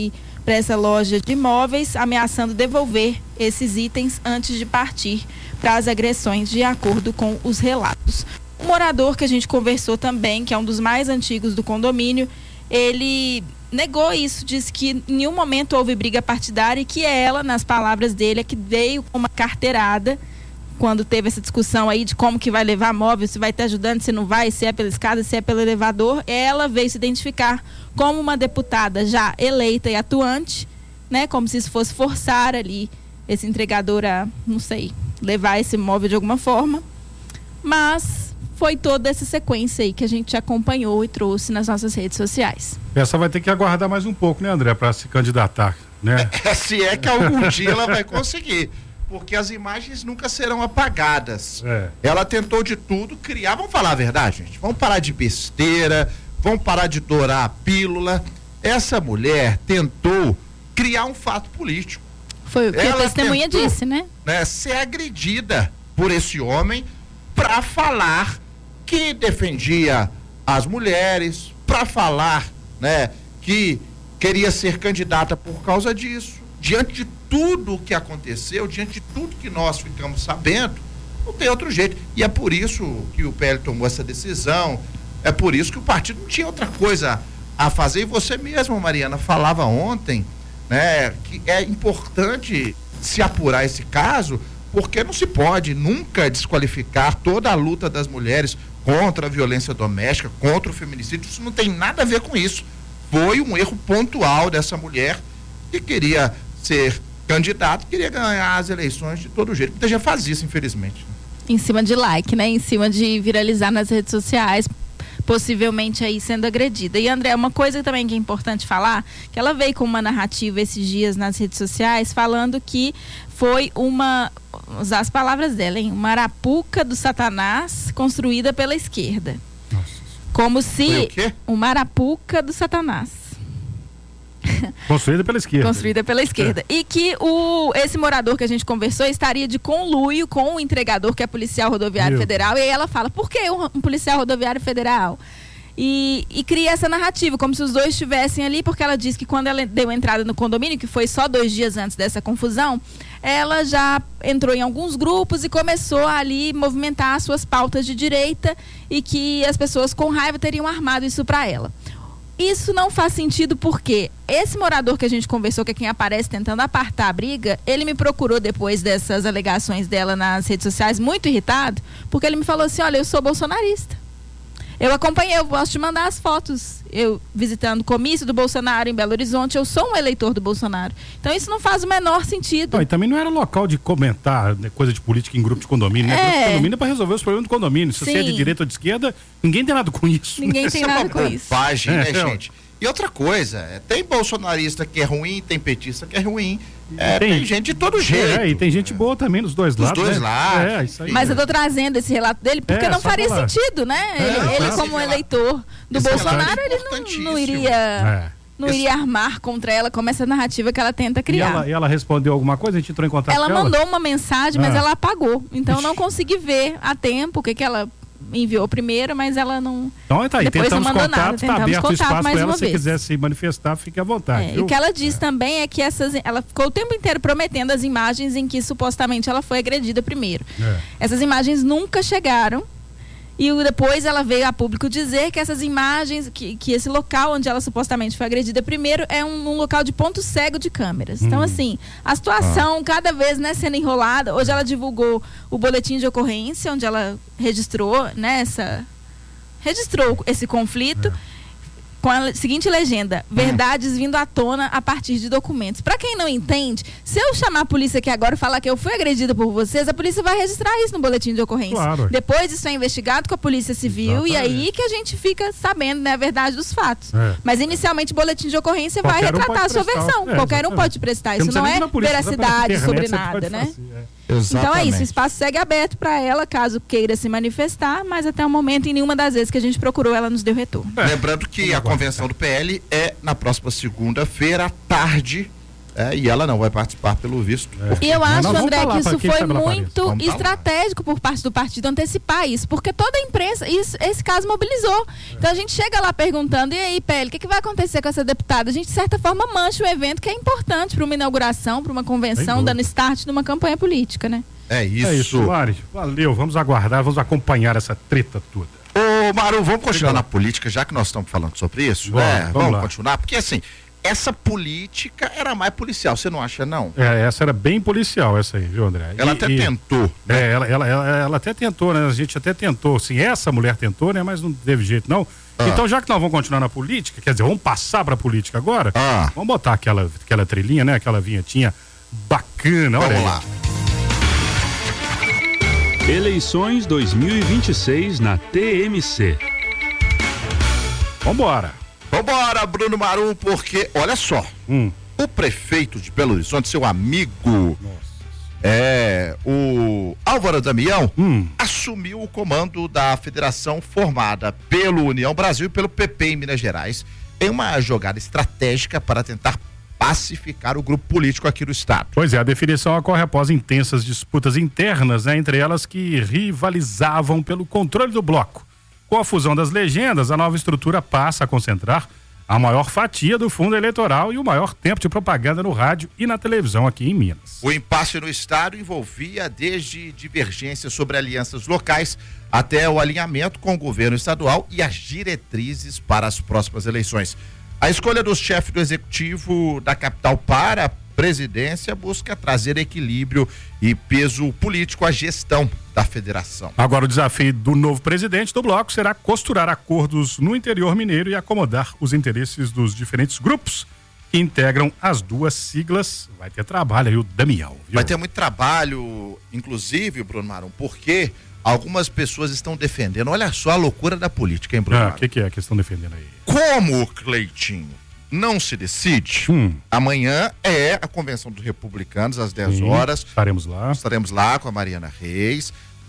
para essa loja de imóveis, ameaçando devolver esses itens antes de partir para as agressões, de acordo com os relatos. Um morador que a gente conversou também, que é um dos mais antigos do condomínio, ele negou isso, disse que em nenhum momento houve briga partidária e que ela, nas palavras dele, é que veio com uma carteirada quando teve essa discussão aí de como que vai levar móvel, se vai estar ajudando, se não vai, se é pela escada, se é pelo elevador. Ela veio se identificar como uma deputada já eleita e atuante, né? Como se isso fosse forçar ali esse entregador a, não sei, levar esse móvel de alguma forma. Mas foi toda essa sequência aí que a gente acompanhou e trouxe nas nossas redes sociais. Essa vai ter que aguardar mais um pouco, né, André, para se candidatar, né? É, se é que algum dia ela vai conseguir. Porque as imagens nunca serão apagadas. É. Ela tentou de tudo criar, vamos falar a verdade, gente, vamos parar de besteira, vamos parar de dourar a pílula. Essa mulher tentou criar um fato político. Foi o que ela a testemunha tentou, disse, né? né? Ser agredida por esse homem para falar que defendia as mulheres, para falar, né, que queria ser candidata por causa disso. Diante de tudo o que aconteceu, diante de tudo que nós ficamos sabendo, não tem outro jeito. E é por isso que o P L tomou essa decisão, é por isso que o partido não tinha outra coisa a fazer. E você mesma, Mariana, falava ontem, né, que é importante se apurar esse caso, porque não se pode nunca desqualificar toda a luta das mulheres contra a violência doméstica, contra o feminicídio. Isso não tem nada a ver com isso. Foi um erro pontual dessa mulher que queria ser candidato, queria ganhar as eleições de todo jeito. Muita gente faz isso, infelizmente. Em cima de like, né? Em cima de viralizar nas redes sociais, possivelmente aí sendo agredida. E, André, uma coisa também que é importante falar, que ela veio com uma narrativa esses dias nas redes sociais, falando que foi uma, usar as palavras dela, hein? Uma arapuca do Satanás construída pela esquerda. Nossa. Como se... Foi o quê? Uma arapuca do Satanás. Construída pela esquerda. Construída pela esquerda. É. E que o, esse morador que a gente conversou estaria de conluio com o entregador, que é policial rodoviário Meu. federal. E aí ela fala, por que um, um policial rodoviário federal? E, e cria essa narrativa, como se os dois estivessem ali, porque ela diz que quando ela deu entrada no condomínio, que foi só dois dias antes dessa confusão, ela já entrou em alguns grupos e começou a ali movimentar as suas pautas de direita e que as pessoas com raiva teriam armado isso para ela. Isso não faz sentido porque esse morador que a gente conversou, que é quem aparece tentando apartar a briga, ele me procurou depois dessas alegações dela nas redes sociais, muito irritado, porque ele me falou assim, olha, eu sou bolsonarista. Eu acompanhei, eu posso te mandar as fotos, eu visitando o comício do Bolsonaro em Belo Horizonte, eu sou um eleitor do Bolsonaro. Então isso não faz o menor sentido. Não, e também não era local de comentar, né, coisa de política em grupo de condomínio, né? É. Grupo de condomínio é para resolver os problemas do condomínio. Se Sim. você é de direita ou de esquerda, ninguém tem nada com isso. Ninguém tem nada com isso. Bobagem, né, É, gente? E outra coisa, é, tem bolsonarista que é ruim, tem petista que é ruim. É, tem, tem gente de todo jeito. É, e tem gente boa também nos dois Dos lados. dois né? lados. É, isso aí. Mas eu tô trazendo esse relato dele porque É, não só faria falar. sentido, né? É, ele, não, ele esse como relato- eleitor do esse Bolsonaro, relato é ele não, não iria, É. não Esse- iria armar contra ela como essa narrativa que ela tenta E criar. ela, e ela respondeu alguma coisa? A gente entrou em contato Ela com ela? mandou uma mensagem, mas Ah. ela apagou. Então eu não consegui ver a tempo o que, que ela enviou primeiro, mas ela não. Então tá aí, Depois não tentamos mandou contato, nada, tá tentamos aberto o contato espaço mais para ela, uma se vez. quiser se manifestar, fique à vontade. É, e viu? o que ela diz também é que essas, ela ficou o tempo inteiro prometendo as imagens em que supostamente ela foi agredida primeiro. É. Essas imagens nunca chegaram e o- depois ela veio a público dizer que essas imagens, que, que esse local onde ela supostamente foi agredida primeiro é um, um local de ponto cego de câmeras. Então, Hum. assim, a situação cada vez, né, sendo enrolada. Hoje ela divulgou o boletim de ocorrência, onde ela registrou, né, essa, registrou esse conflito. Com a seguinte legenda: verdades vindo à tona a partir de documentos. Para quem não entende, se eu chamar a polícia aqui agora e falar que eu fui agredida por vocês, a polícia vai registrar isso no boletim de ocorrência. Claro. Depois isso é investigado com a polícia civil. Exatamente. E aí que a gente fica sabendo, né, a verdade dos fatos. É. Mas inicialmente o boletim de ocorrência vai Qualquer um retratar pode a sua prestar. versão. É, Qualquer um exatamente. pode prestar. Você Isso não não precisa é nem ir na polícia, veracidade internet sobre você nada, pode né? fazer, é. Então é isso, Exatamente. o espaço segue aberto para ela, caso queira se manifestar, mas até o momento, em nenhuma das vezes que a gente procurou, ela nos deu retorno. Lembrando que a convenção do P L é na próxima segunda-feira, à tarde, É, e ela não vai participar pelo visto. E eu acho, André, que isso foi muito muito estratégico por parte do partido antecipar isso, porque toda a imprensa, isso, esse caso mobilizou. Então a gente chega lá perguntando, e aí, Pele, o que, que vai acontecer com essa deputada? A gente, de certa forma, mancha o evento que é importante para uma inauguração, para uma convenção, dando start numa campanha política, né? É isso. É isso, Mari. Valeu, vamos aguardar, vamos acompanhar essa treta toda. Ô, Maru, vamos continuar na política, já que nós estamos falando sobre isso? Vamos, é, vamos vamos lá. continuar, porque assim, essa política era mais policial, você não acha, não? É, essa era bem policial, essa aí, viu, André? Ela E- até e- tentou. É, ela, ela, ela, ela até tentou, né? A gente até tentou, sim, essa mulher tentou, né? Mas não teve jeito, não. Ah. Então, já que nós vamos continuar na política, quer dizer, vamos passar pra política agora, Ah. vamos botar aquela, aquela trilhinha, né? Aquela vinhetinha bacana, olha Vamos aí. lá. Eleições dois mil e vinte e seis na T M C. Vambora. Vambora, Bruno Marum, porque, olha só, Hum. o prefeito de Belo Horizonte, seu amigo, é, o Álvaro Damião, Hum. assumiu o comando da federação formada pelo União Brasil e pelo P P em Minas Gerais, em uma jogada estratégica para tentar pacificar o grupo político aqui no estado. Pois é, a definição ocorre após intensas disputas internas, né, entre elas que rivalizavam pelo controle do bloco. Com a fusão das legendas, a nova estrutura passa a concentrar a maior fatia do fundo eleitoral e o maior tempo de propaganda no rádio e na televisão aqui em Minas. O impasse no estado envolvia desde divergências sobre alianças locais até o alinhamento com o governo estadual e as diretrizes para as próximas eleições. A escolha do chefe do executivo da capital para a presidência busca trazer equilíbrio e peso político à gestão da federação. Agora, o desafio do novo presidente do bloco será costurar acordos no interior mineiro e acomodar os interesses dos diferentes grupos que integram as duas siglas. Vai ter trabalho aí o Damião, viu? Vai ter muito trabalho, inclusive, Bruno Marum, porque algumas pessoas estão defendendo, olha só a loucura da política, hein, Bruno Ah, Marum? o que, que é que estão defendendo aí? Como o Cleitinho não se decide, Hum. amanhã é a convenção dos republicanos às dez Sim, horas. Estaremos lá. Estaremos lá com a Mariana Reis,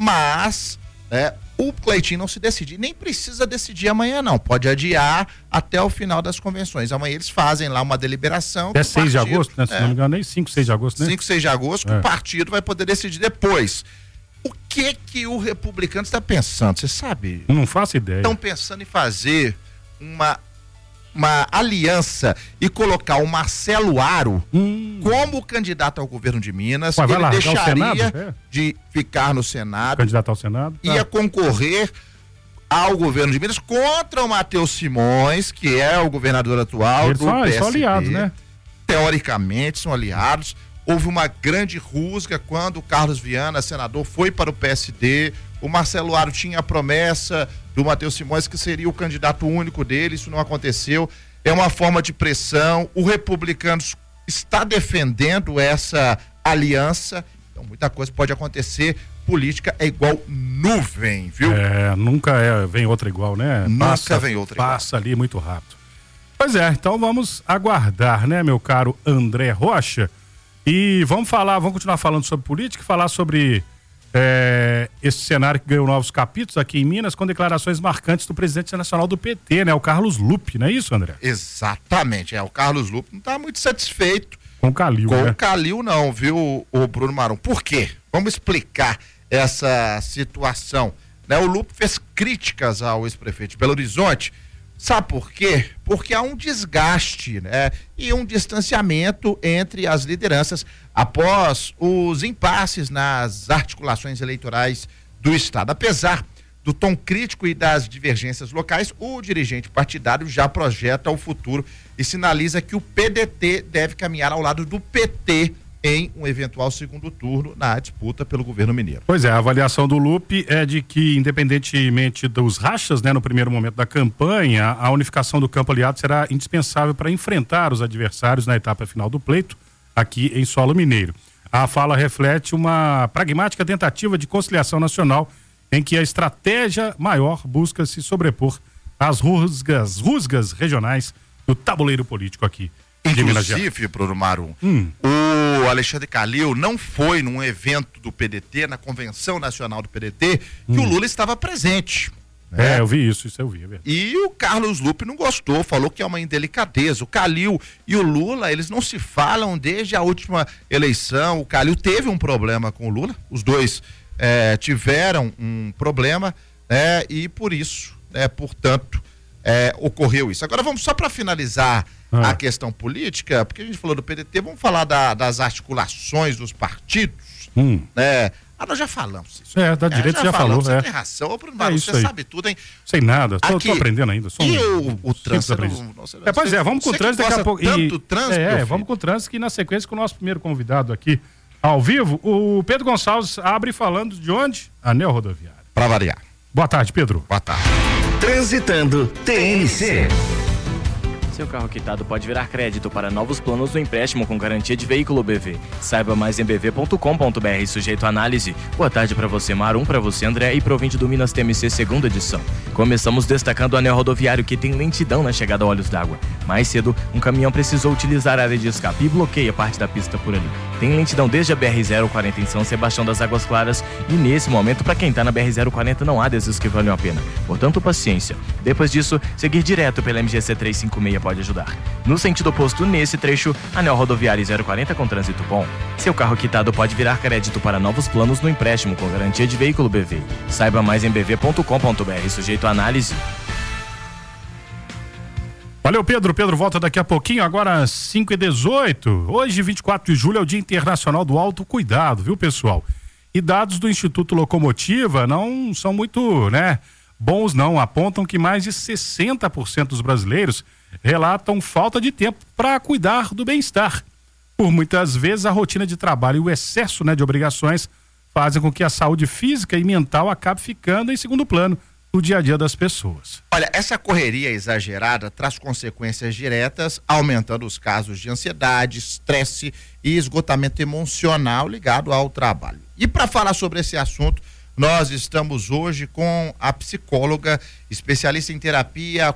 mas é, o Cleitinho não se decide, nem precisa decidir amanhã não, pode adiar até o final das convenções. Amanhã eles fazem lá uma deliberação. Até que o seis de partido- agosto, né? Se é, não me engano, nem cinco, seis de agosto, né? cinco, seis de agosto, que É. o partido vai poder decidir depois. O que que o republicano está pensando? Você sabe? Não faço ideia. Estão pensando em fazer uma, uma aliança e colocar o Marcelo Aro como candidato ao governo de Minas. Ué, vai Ele largar o deixaria Senado? É. de ficar no Senado, Candidato ao Senado. Tá. ia concorrer ao governo de Minas contra o Matheus Simões, que é o governador atual Eles do são- P S D. são aliados, né? Teoricamente são aliados. Houve uma grande rusga quando o Carlos Viana, senador, foi para o P S D. O Marcelo Aro tinha a promessa do Matheus Simões que seria o candidato único dele, isso não aconteceu. É uma forma de pressão. O Republicanos está defendendo essa aliança. Então muita coisa pode acontecer. Política é igual nuvem, viu? É, nunca é, vem outra igual, né? Nunca passa, vem outra Passa ali muito rápido. Pois é, então vamos aguardar, né, meu caro André Rocha? E vamos falar, vamos continuar falando sobre política, falar sobre é, esse cenário que ganhou novos capítulos aqui em Minas, com declarações marcantes do presidente nacional do P T, né? O Carlos Lupe, não é isso, André? Exatamente, é. O Carlos Lupe não está muito satisfeito Com o Calil, com né? o Calil, não, viu, o Bruno Marum? Por quê? Vamos explicar essa situação. Né? O Lupe fez críticas ao ex-prefeito de Belo Horizonte. Sabe por quê? Porque há um desgaste, né? E um distanciamento entre as lideranças após os impasses nas articulações eleitorais do Estado. Apesar do tom crítico e das divergências locais, o dirigente partidário já projeta o futuro e sinaliza que o P D T deve caminhar ao lado do P T em um eventual segundo turno na disputa pelo governo mineiro. Pois é, a avaliação do Lupe é de que, independentemente dos rachas, né, no primeiro momento da campanha, a unificação do campo aliado será indispensável para enfrentar os adversários na etapa final do pleito, aqui em solo mineiro. A fala reflete uma pragmática tentativa de conciliação nacional em que a estratégia maior busca se sobrepor às rusgas, rusgas regionais do tabuleiro político aqui de Minas Gerais. Inclusive, Bruno Marum, Hum. o Alexandre Calil não foi num evento do P D T, na Convenção Nacional do P D T, que Hum. o Lula estava presente. Né? É, eu vi isso, isso eu vi, é verdade. E o Carlos Lupe não gostou, falou que é uma indelicadeza. O Calil e o Lula, eles não se falam desde a última eleição. O Calil teve um problema com o Lula, os dois é, tiveram um problema, né? E por isso, né, portanto, é, ocorreu isso. Agora vamos só para finalizar ah. a questão política, porque a gente falou do P D T, vamos falar da, das articulações dos partidos, hum. né? Ah, nós já falamos isso. É, da direita é, já, já, já falou, Você é. tem razão. Ô, Bruno É Maru, isso você aí. sabe tudo, hein? Sei nada, tô, Aqui, tô aprendendo ainda. Sou e um, o, o trânsito? Não, não, é, pois é, vamos com o trânsito daqui a pouco. Tanto E, trânsito, é, vamos com o trânsito que na sequência com o nosso primeiro convidado aqui, ao vivo, o Pedro Gonçalves abre falando de onde? Anel Rodoviário. Pra variar. Boa tarde, Pedro. Boa tarde. Transitando T N C. Seu carro quitado pode virar crédito para novos planos do empréstimo com garantia de veículo B V. Saiba mais em b v ponto com ponto b r, sujeito à análise. Boa tarde para você, Marum, para você, André, e para o ouvinte do Minas T M C segunda edição. Começamos destacando o anel rodoviário que tem lentidão na chegada a Olhos d'Água. Mais cedo, um caminhão precisou utilizar a área de escape e bloqueia parte da pista por ali. Tem lentidão desde a B R zero quarenta em São Sebastião das Águas Claras e nesse momento, para quem está na B R zero quarenta, não há desses que valem a pena. Portanto, paciência. Depois disso, seguir direto pela M G C trezentos e cinquenta e seis pode ajudar. No sentido oposto, nesse trecho, anel rodoviário zero quarenta com trânsito bom. Seu carro quitado pode virar crédito para novos planos no empréstimo com garantia de veículo B V. Saiba mais em b v ponto com ponto b r, sujeito à análise. Valeu, Pedro. Pedro volta daqui a pouquinho, agora às cinco e dezoito. Hoje, vinte e quatro de julho, é o Dia Internacional do Autocuidado, viu, pessoal? E dados do Instituto Locomotiva não são muito, né, bons, não. Apontam que mais de sessenta por cento dos brasileiros relatam falta de tempo para cuidar do bem-estar. Por muitas vezes, a rotina de trabalho e o excesso, né, de obrigações fazem com que a saúde física e mental acabe ficando em segundo plano no dia a dia das pessoas. Olha, essa correria exagerada traz consequências diretas, aumentando os casos de ansiedade, estresse e esgotamento emocional ligado ao trabalho. E para falar sobre esse assunto, nós estamos hoje com a psicóloga, especialista em terapia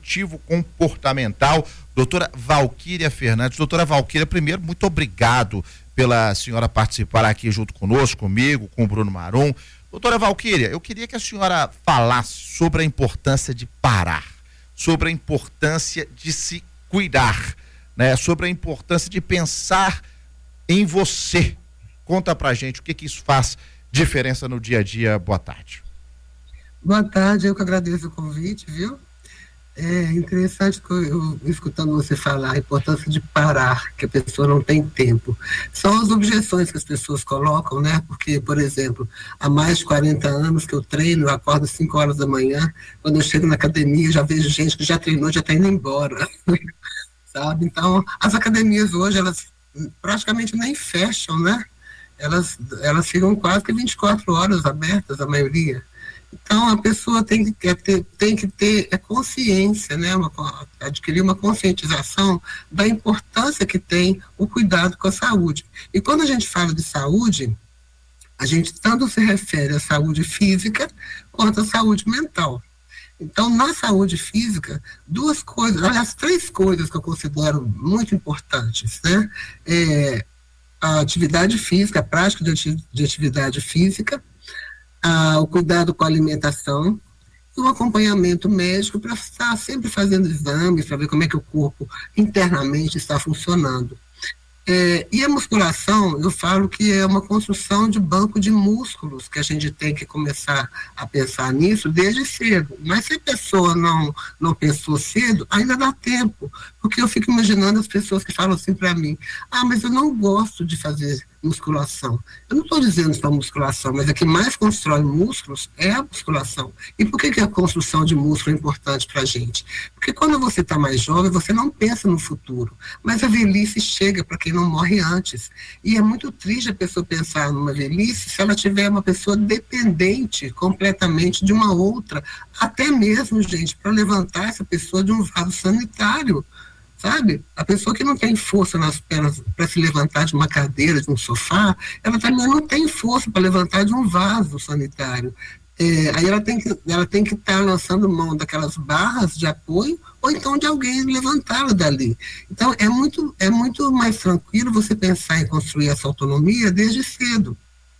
cognitivo-comportamental, doutora Valquíria Fernandes. Doutora Valquíria, primeiro, muito obrigado pela senhora participar aqui junto conosco, comigo, com o Bruno Marum. Doutora Valquíria, eu queria que a senhora falasse sobre a importância de parar, sobre a importância de se cuidar, né? Sobre a importância de pensar em você. Conta pra gente o que que isso faz diferença no dia a dia. Boa tarde. Boa tarde, eu que agradeço o convite, viu? É interessante que eu, eu, escutando você falar a importância de parar, que a pessoa não tem tempo. São as objeções que as pessoas colocam, né? Porque, por exemplo, há mais de quarenta anos que eu treino, eu acordo às cinco horas da manhã, quando eu chego na academia, eu já vejo gente que já treinou, já está indo embora, sabe? Então, as academias hoje, elas praticamente nem fecham, né? Elas, elas ficam quase que vinte e quatro horas abertas, a maioria. Então, a pessoa tem que ter, tem que ter é, consciência, né? Uma, adquirir uma conscientização da importância que tem o cuidado com a saúde. E quando a gente fala de saúde, a gente tanto se refere à saúde física quanto à saúde mental. Então, na saúde física, duas coisas, aliás, três coisas que eu considero muito importantes, né? É, a atividade física, a prática de, ati de atividade física, a, o cuidado com a alimentação e o acompanhamento médico para estar sempre fazendo exames, para ver como é que o corpo internamente está funcionando. É, e a musculação, eu falo que é uma construção de banco de músculos, que a gente tem que começar a pensar nisso desde cedo. Mas se a pessoa não, não pensou cedo, ainda dá tempo. Porque eu fico imaginando as pessoas que falam assim para mim, ah, mas eu não gosto de fazer musculação. Eu não estou dizendo só musculação, mas a que mais constrói músculos é a musculação. E por que, que a construção de músculo é importante para a gente? Porque quando você está mais jovem, você não pensa no futuro. Mas a velhice chega para quem não morre antes. E é muito triste a pessoa pensar numa velhice se ela tiver uma pessoa dependente completamente de uma outra, até mesmo, gente, para levantar essa pessoa de um vaso sanitário. Sabe? A pessoa que não tem força nas pernas para se levantar de uma cadeira, de um sofá, ela também não tem força para levantar de um vaso sanitário. É, aí ela tem que ela tem que estar lançando mão daquelas barras de apoio ou então de alguém levantá-la dali. Então é muito, é muito mais tranquilo você pensar em construir essa autonomia desde cedo.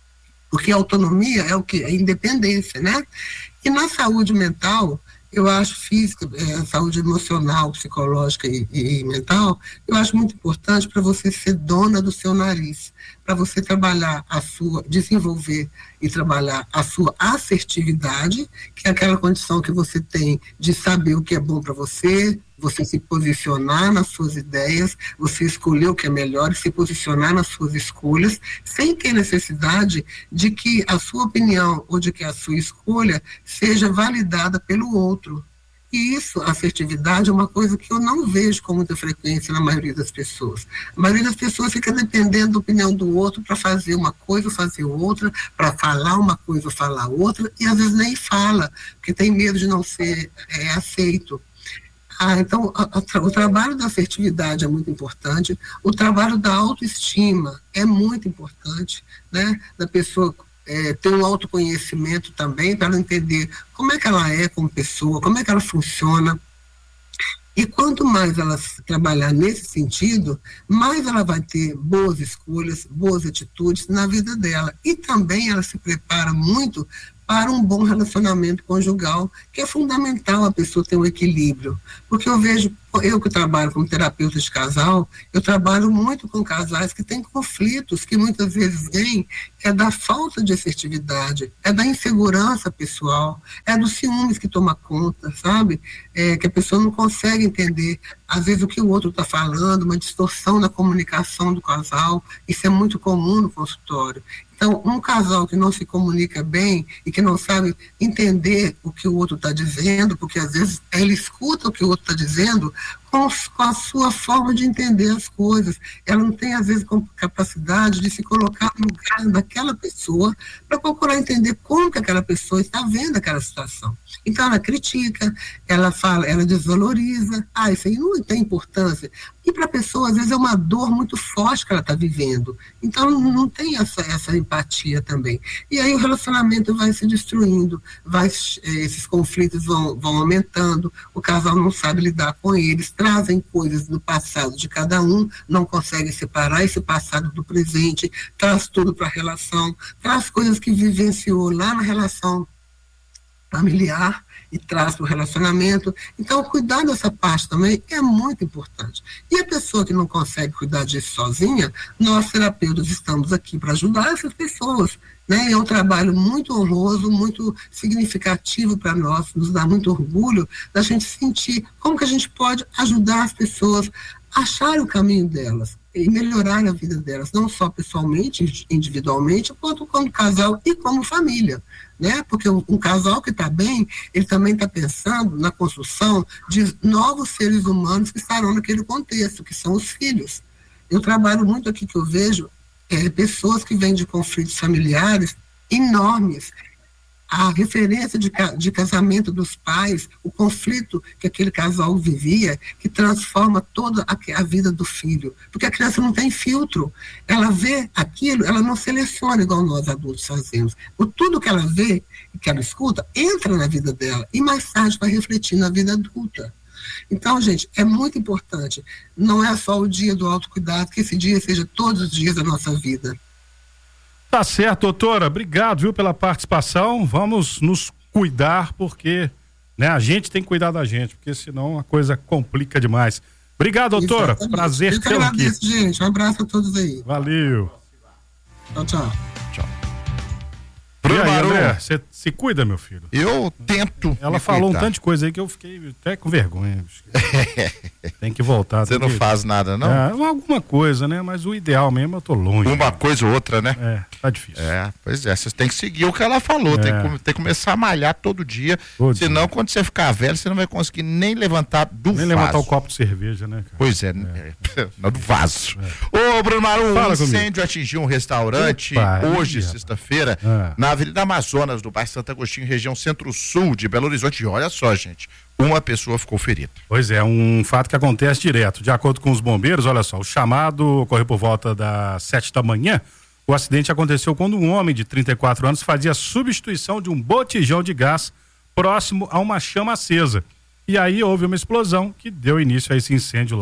Porque autonomia é o quê? É independência, né? E na saúde mental, eu acho física, é, saúde emocional, psicológica e, e, e mental, eu acho muito importante para você ser dona do seu nariz, para você trabalhar a sua, desenvolver e trabalhar a sua assertividade, que é aquela condição que você tem de saber o que é bom para você, você se posicionar nas suas ideias, você escolher o que é melhor e se posicionar nas suas escolhas, sem ter necessidade de que a sua opinião ou de que a sua escolha seja validada pelo outro. E isso, a assertividade, é uma coisa que eu não vejo com muita frequência na maioria das pessoas. A maioria das pessoas fica dependendo da opinião do outro para fazer uma coisa ou fazer outra, para falar uma coisa ou falar outra, e às vezes nem fala, porque tem medo de não ser é, aceito. Ah, então, a, a, o trabalho da assertividade é muito importante, o trabalho da autoestima é muito importante, né, da pessoa é, ter um autoconhecimento também, para ela entender como é que ela é como pessoa, como é que ela funciona. E quanto mais ela trabalhar nesse sentido, mais ela vai ter boas escolhas, boas atitudes na vida dela. E também ela se prepara muito para um bom relacionamento conjugal, que é fundamental a pessoa ter um equilíbrio. Porque eu vejo, eu que trabalho como terapeuta de casal, eu trabalho muito com casais que têm conflitos, que muitas vezes vêm, é da falta de assertividade, é da insegurança pessoal, é dos ciúmes que toma conta, sabe? É, que a pessoa não consegue entender, às vezes, o que o outro está falando, uma distorção na comunicação do casal, isso é muito comum no consultório. Então, um casal que não se comunica bem e que não sabe entender o que o outro está dizendo, porque às vezes ele escuta o que o outro está dizendo com, com a sua forma de entender as coisas. Ela não tem, às vezes, capacidade de se colocar no lugar daquela pessoa para procurar entender como que aquela pessoa está vendo aquela situação. Então, ela critica, ela fala, ela desvaloriza. Ah, isso aí não tem importância. E para a pessoa, às vezes, é uma dor muito forte que ela está vivendo. Então, não tem essa, essa empatia também. E aí o relacionamento vai se destruindo, vai, esses conflitos vão, vão aumentando, o casal não sabe lidar com eles, trazem coisas do passado de cada um, não conseguem separar esse passado do presente, traz tudo para a relação, traz coisas que vivenciou lá na relação familiar e traz para o relacionamento. Então, cuidar dessa parte também é muito importante. E a pessoa que não consegue cuidar disso sozinha, nós terapeutas estamos aqui para ajudar essas pessoas, né? É um trabalho muito honroso, muito significativo para nós, nos dá muito orgulho da gente sentir como que a gente pode ajudar as pessoas a achar o caminho delas e melhorar a vida delas, não só pessoalmente, individualmente, quanto como casal e como família, né? Porque um, um casal que está bem, ele também está pensando na construção de novos seres humanos que estarão naquele contexto, que são os filhos. Eu trabalho muito aqui, que eu vejo é, pessoas que vêm de conflitos familiares enormes, a referência de, de casamento dos pais, o conflito que aquele casal vivia, que transforma toda a, a vida do filho. Porque a criança não tem filtro. Ela vê aquilo, ela não seleciona igual nós adultos fazemos. O, tudo que ela vê e que ela escuta, entra na vida dela e mais tarde vai refletir na vida adulta. Então, gente, é muito importante. Não é só o dia do autocuidado, que esse dia seja todos os dias da nossa vida. Tá certo, doutora. Obrigado, viu, pela participação. Vamos nos cuidar, porque, né, a gente tem que cuidar da gente, porque senão a coisa complica demais. Obrigado, doutora. Exatamente. Prazer ter aqui. Eu gente. Um abraço a todos aí. Valeu. Tchau, tchau. Tchau. E aí, André, você se cuida, meu filho? Eu tento. Ela falou cuidar. Um tanto de coisa aí que eu fiquei até com vergonha. Tem que voltar. Você não que... faz nada, não? É, alguma coisa, né? Mas o ideal mesmo eu tô longe. Uma coisa ou outra, né? É, tá difícil. É, pois é. Você tem que seguir o que ela falou. É. Tem, que, tem que começar a malhar todo dia. Todo senão, dia. Quando você ficar velho, você não vai conseguir nem levantar do nem vaso. Nem levantar o copo de cerveja, né, cara? Pois é, é. Não, do vaso. É. Ô, Bruno Maru, um incêndio atingiu um restaurante Opa, hoje, sexta-feira, é. na Avenida Amazonas, do bairro Santo Agostinho, região centro-sul de Belo Horizonte. E olha só, gente, uma pessoa ficou ferida. Pois é, um fato que acontece direto. De acordo com os bombeiros, olha só, o chamado ocorreu por volta das sete da manhã. O acidente aconteceu quando um homem de trinta e quatro anos fazia substituição de um botijão de gás próximo a uma chama acesa. E aí houve uma explosão que deu início a esse incêndio lá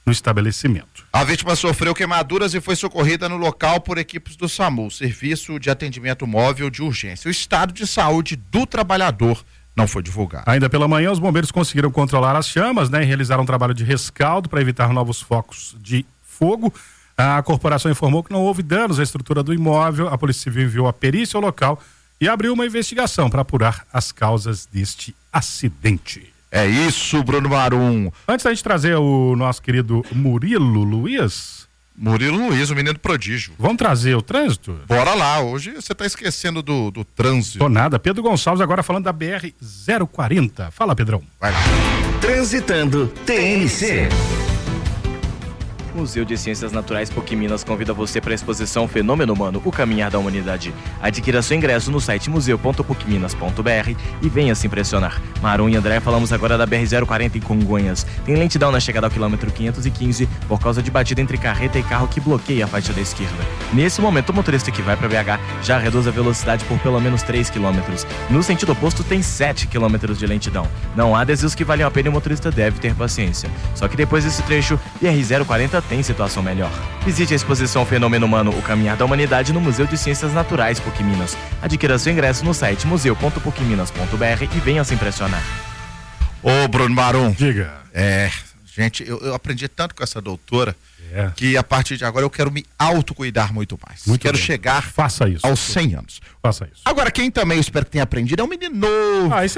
no estabelecimento. A vítima sofreu queimaduras e foi socorrida no local por equipes do SAMU, Serviço de Atendimento Móvel de Urgência. O estado de saúde do trabalhador não foi divulgado. Ainda pela manhã, os bombeiros conseguiram controlar as chamas, né, e realizaram um trabalho de rescaldo para evitar novos focos de fogo. A corporação informou que não houve danos à estrutura do imóvel. A Polícia Civil enviou a perícia ao local e abriu uma investigação para apurar as causas deste acidente. É isso, Bruno Marum. Antes da gente trazer o nosso querido Murilo Luiz. Murilo Luiz, o menino prodígio. Vamos trazer o trânsito? Bora lá, hoje você está esquecendo do, do trânsito. Tô nada. Pedro Gonçalves agora falando da B R zero quarenta. Fala, Pedrão. Vai lá. Transitando T M C. Museu de Ciências Naturais PUC Minas convida você para a exposição Fenômeno Humano, o Caminhar da Humanidade. Adquira seu ingresso no site museu ponto puc minas ponto b r e venha se impressionar. Marum e André, falamos agora da B R zero quarenta em Congonhas. Tem lentidão na chegada ao quilômetro quinhentos e quinze por causa de batida entre carreta e carro que bloqueia a faixa da esquerda. Nesse momento, o motorista que vai para B H já reduz a velocidade por pelo menos três quilômetros. No sentido oposto, tem sete quilômetros de lentidão. Não há desvios que valham a pena e o motorista deve ter paciência. Só que depois desse trecho, B R zero quarenta tem situação melhor. Visite a exposição Fenômeno Humano, o Caminhar da Humanidade no Museu de Ciências Naturais PUC Minas. Adquira seu ingresso no site museu ponto puc minas ponto b r e venha se impressionar. Ô, Bruno Marum. Diga. É, gente, eu, eu aprendi tanto com essa doutora é. que a partir de agora eu quero me autocuidar muito mais. Muito quero bem. chegar Faça isso. aos cem anos. Faça isso. Agora, quem também eu espero que tenha aprendido é um menino novo. Ah, isso